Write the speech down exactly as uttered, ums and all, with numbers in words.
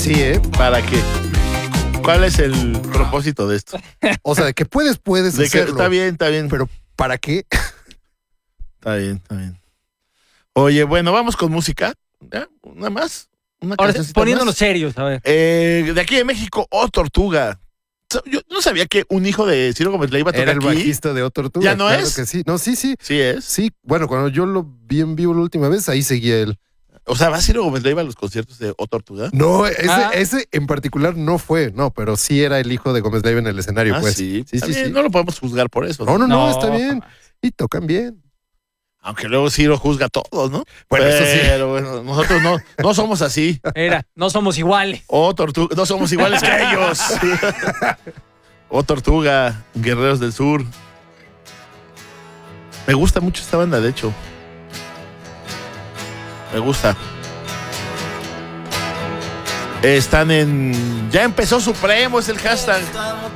sí, ¿eh? ¿Para qué? ¿Cuál es el propósito de esto? O sea, de que puedes, puedes De que hacerlo. está bien, está bien. Pero ¿para qué? Está bien, está bien. Oye, bueno, vamos con música. ¿Ya? ¿Una más? ¿Una Ahora, cancioncita poniéndonos más? serios, a ver. Eh, de aquí de México, O Tortuga. Yo no sabía que un hijo de Ciro Gómez Leiva toca Era el aquí. bajista de O Tortuga. ¿Ya no claro es? que sí. No, sí, sí. Sí es. Sí, bueno, cuando yo lo vi en vivo la última vez, ahí seguía él. O sea, ¿va Ciro Gómez Leiva a los conciertos de O Tortuga? No, ese, Ah. ese en particular no fue, no, pero sí era el hijo de Gómez Leiva en el escenario, Ah, pues. sí. sí, Está sí, bien, sí. No lo podemos juzgar por eso. No, no, no, No, está bien. jamás. Y tocan bien. Aunque luego Ciro juzga a todos, ¿no? Bueno, eso sí. Pero bueno, nosotros no, no somos así. Era, no somos iguales. O Tortuga, no somos iguales que ellos. O Tortuga, Guerreros del Sur. Me gusta mucho esta banda, de hecho. Me gusta. Están en... Ya empezó Supremo, es el hashtag.